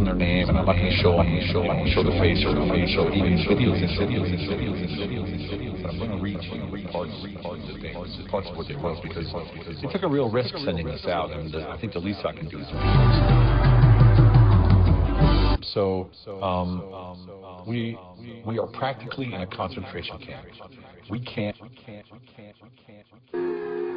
their name, and I'm not going to show the face, or I'm not going to show even videos and videos. But I'm going to read parts of what they wrote, because they took a real risk sending this out, and I think the least I can do is read. So we are practically in a concentration camp. We can't.